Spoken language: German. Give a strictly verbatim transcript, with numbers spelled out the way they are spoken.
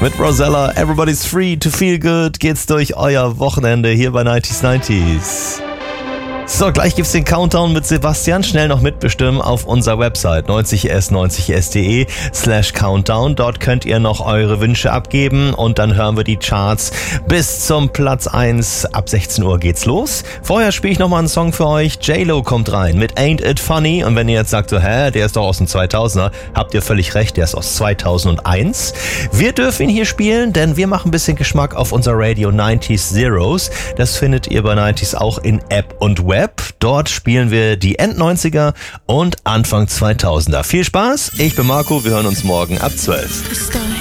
Mit Rosella, Everybody's Free to Feel Good geht's durch euer Wochenende hier bei neunzig neunzig. So, gleich gibt's den Countdown mit Sebastian. Schnell noch mitbestimmen auf unserer Website neunzig s neunzig s punkt de slash countdown. Dort könnt ihr noch eure Wünsche abgeben und dann hören wir die Charts bis zum Platz eins. Ab sechzehn Uhr geht's los. Vorher spiele ich nochmal einen Song für euch. J-Lo kommt rein mit Ain't It Funny. Und wenn ihr jetzt sagt so, hä, der ist doch aus den zweitausender, habt ihr völlig recht, der ist aus zweitausendeins. Wir dürfen ihn hier spielen, denn wir machen ein bisschen Geschmack auf unser Radio neunzig Zeros. Das findet ihr bei neunzig auch in App und Web. Dort spielen wir die End-neunziger und Anfang zweitausender. Viel Spaß, ich bin Marco, wir hören uns morgen ab zwölf.